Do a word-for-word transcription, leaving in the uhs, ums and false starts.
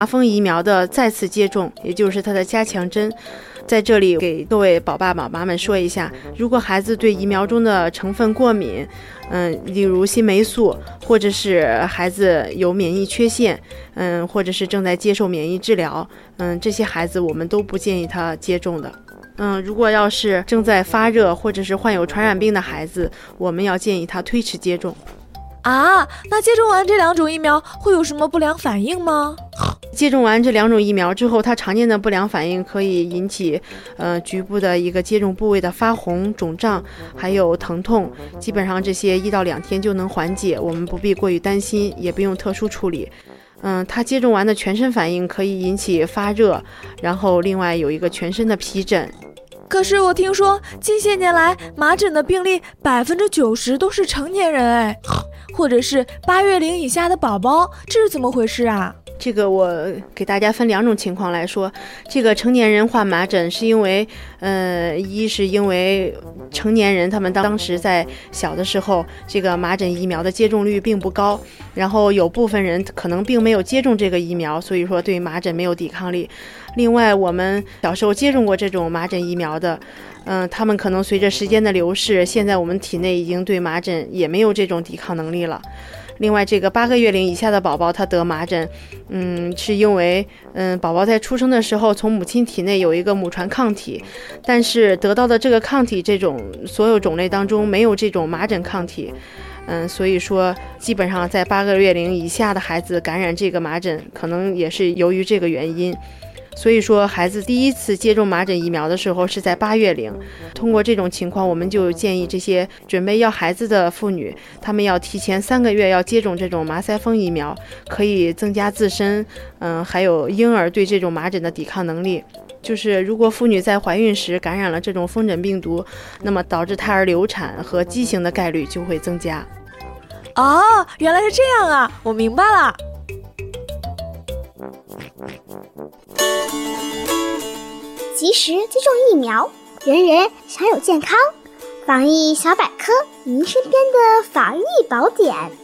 麻风疫苗的再次接种，也就是它的加强针。在这里给各位宝爸宝妈们说一下，如果孩子对疫苗中的成分过敏，嗯，例如新霉素，或者是孩子有免疫缺陷，嗯，或者是正在接受免疫治疗，嗯，这些孩子我们都不建议他接种的。嗯，如果要是正在发热或者是患有传染病的孩子，我们要建议他推迟接种。 啊，那接种完这两种疫苗会有什么不良反应吗？ 接种完这两种疫苗之后，它常见的不良反应可以引起呃局部的一个接种部位的发红、肿胀，还有疼痛。基本上这些一到两天就能缓解，我们不必过于担心，也不用特殊处理。嗯，它接种完的全身反应可以引起发热，然后另外有一个全身的皮疹。 可是我听说近些年来麻疹的病例百分之九十都是成年人哎，或者是八月龄以下的宝宝，这是怎么回事啊？ 这个我给大家分两种情况来说，这个成年人患麻疹是因为，呃，一是因为成年人他们当时在小的时候，这个麻疹疫苗的接种率并不高，然后有部分人可能并没有接种这个疫苗，所以说对麻疹没有抵抗力。另外，我们小时候接种过这种麻疹疫苗的，嗯、呃，他们可能随着时间的流逝，现在我们体内已经对麻疹也没有这种抵抗能力了。另外，这个八个月龄以下的宝宝他得麻疹，嗯，是因为嗯宝宝在出生的时候从母亲体内有一个母传抗体，但是得到的这个抗体这种所有种类当中没有这种麻疹抗体，嗯，所以说基本上在八个月龄以下的孩子感染这个麻疹，可能也是由于这个原因。所以说孩子第一次接种麻疹疫苗的时候是在八月龄，通过这种情况，我们就建议这些准备要孩子的妇女，她们要提前三个月要接种这种麻腮风疫苗，可以增加自身嗯还有婴儿对这种麻疹的抵抗能力。就是如果妇女在怀孕时感染了这种风疹病毒，那么导致胎儿流产和畸形的概率就会增加。 哦，原来是这样啊，我明白了。 及时接种疫苗，人人享有健康。防疫小百科，您身边的防疫宝典。